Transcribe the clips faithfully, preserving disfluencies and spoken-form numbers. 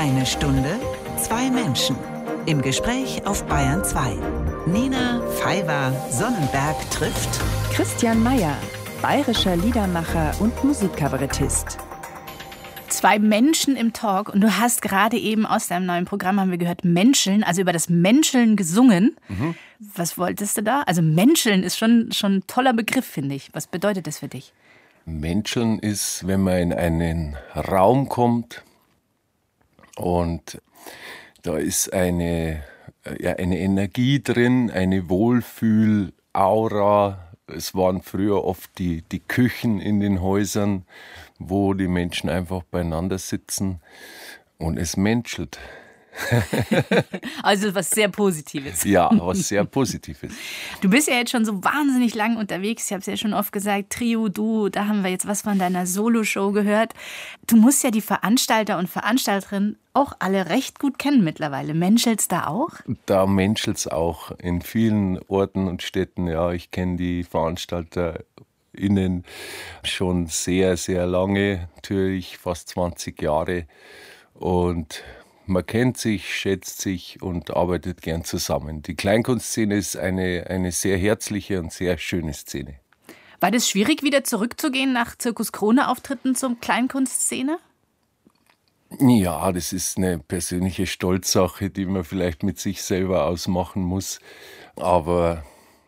Eine Stunde, zwei Menschen. Im Gespräch auf Bayern zwei. Nina Pfeiffer-Sonnenberg trifft Christian Meyer, bayerischer Liedermacher und Musikkabarettist. Zwei Menschen im Talk und du hast gerade eben aus deinem neuen Programm, haben wir gehört, Menscheln, also über das Menscheln gesungen. Mhm. Was wolltest du da? Also Menscheln ist schon, schon ein toller Begriff, finde ich. Was bedeutet das für dich? Menscheln ist, wenn man in einen Raum kommt und da ist eine, ja, eine Energie drin, eine Wohlfühl-Aura. Es waren früher oft die, die Küchen in den Häusern, wo die Menschen einfach beieinander sitzen und es menschelt. Also was sehr Positives. Ja, was sehr Positives. Du bist ja jetzt schon so wahnsinnig lang unterwegs. Ich habe es ja schon oft gesagt, Trio, du, da haben wir jetzt was von deiner Soloshow gehört. Du musst ja die Veranstalter und Veranstalterinnen auch alle recht gut kennen mittlerweile. Menschelt's da auch? Da menschelt's auch in vielen Orten und Städten. Ja, ich kenne die VeranstalterInnen schon sehr, sehr lange, natürlich fast zwanzig Jahre. Und man kennt sich, schätzt sich und arbeitet gern zusammen. Die Kleinkunstszene ist eine, eine sehr herzliche und sehr schöne Szene. War das schwierig, wieder zurückzugehen nach Zirkus-Krone-Auftritten zur Kleinkunstszene? Ja, das ist eine persönliche Stolzsache, die man vielleicht mit sich selber ausmachen muss. Aber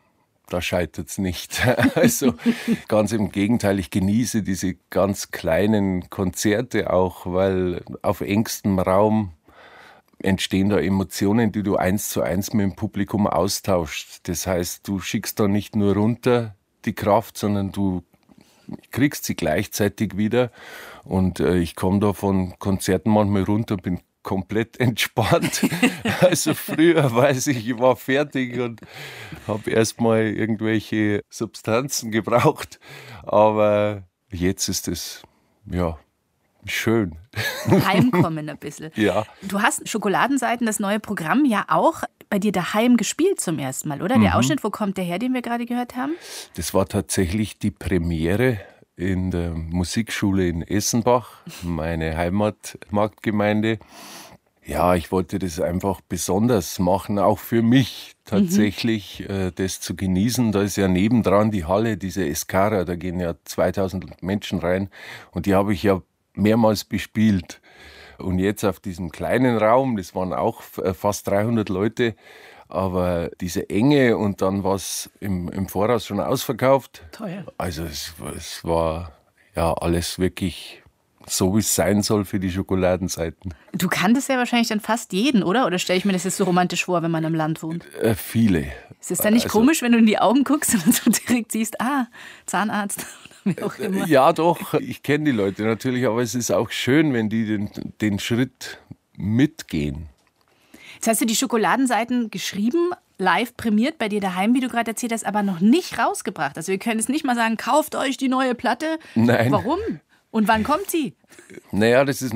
da scheitert es nicht. Also ganz im Gegenteil, ich genieße diese ganz kleinen Konzerte auch, weil auf engstem Raum entstehen da Emotionen, die du eins zu eins mit dem Publikum austauschst. Das heißt, du schickst da nicht nur runter die Kraft, sondern du kriegst sie gleichzeitig wieder. Und äh, ich komme da von Konzerten manchmal runter, bin komplett entspannt. Also früher weiß ich, ich war fertig und habe erstmal irgendwelche Substanzen gebraucht. Aber jetzt ist es, ja, schön. Heimkommen ein bisschen. Ja. Du hast Schokoladenseiten, das neue Programm, ja auch bei dir daheim gespielt zum ersten Mal, oder? Der Mhm. Ausschnitt, wo kommt der her, den wir gerade gehört haben? Das war tatsächlich die Premiere in der Musikschule in Essenbach, meine Heimatmarktgemeinde. Ja, ich wollte das einfach besonders machen, auch für mich tatsächlich, mhm. äh, das zu genießen. Da ist ja nebendran die Halle, diese Escara, da gehen ja zweitausend Menschen rein und die habe ich ja mehrmals bespielt. Und jetzt auf diesem kleinen Raum, das waren auch fast dreihundert Leute, aber diese Enge und dann war es im, im Voraus schon ausverkauft. Teuer. Also es, es war ja alles wirklich so, wie es sein soll für die Schokoladenseiten. Du kanntest ja wahrscheinlich dann fast jeden, oder? Oder stelle ich mir das jetzt so romantisch vor, wenn man im Land wohnt? Äh, viele. Ist es dann nicht also, komisch, wenn du in die Augen guckst und so direkt siehst, ah, Zahnarzt oder wie auch immer? Ja doch, ich kenne die Leute natürlich, aber es ist auch schön, wenn die den, den Schritt mitgehen. Jetzt hast du die Schokoladenseiten geschrieben, live prämiert bei dir daheim, wie du gerade erzählt hast, aber noch nicht rausgebracht. Also wir können jetzt nicht mal sagen, kauft euch die neue Platte. Nein. Warum? Und wann kommt sie? Naja, das ist